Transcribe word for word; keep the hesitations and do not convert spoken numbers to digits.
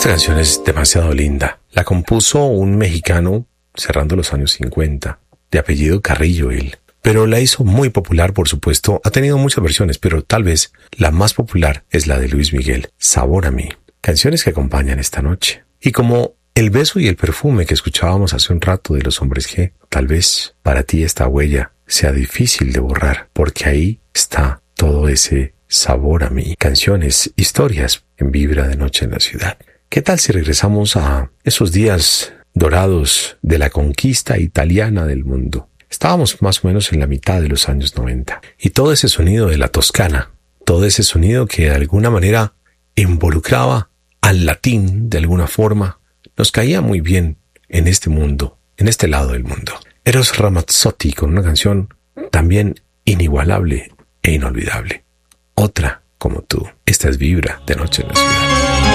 canción es demasiado linda. La compuso un mexicano cerrando los años cincuenta, de apellido Carrillo él. Pero la hizo muy popular, por supuesto. Ha tenido muchas versiones, pero tal vez la más popular es la de Luis Miguel, Sabor a mí. Canciones que acompañan esta noche. Y como El beso y el perfume que escuchábamos hace un rato de los Hombres G, tal vez para ti esta huella sea difícil de borrar, porque ahí está todo ese sabor a mí. Canciones, historias en Vibra de Noche en la Ciudad. ¿Qué tal si regresamos a esos días dorados de la conquista italiana del mundo? Estábamos más o menos en la mitad de los años noventa. Y todo ese sonido de la Toscana, todo ese sonido que de alguna manera involucraba al latín de alguna forma, nos caía muy bien en este mundo, en este lado del mundo. Eros Ramazzotti con una canción también inigualable e inolvidable. Otra como tú. Esta es Vibra de Noche en la Ciudad.